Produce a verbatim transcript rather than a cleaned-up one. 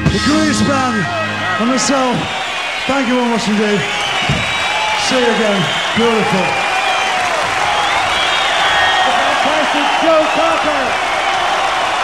the greatest band on myself. Thank you very much indeed. See you again. Beautiful.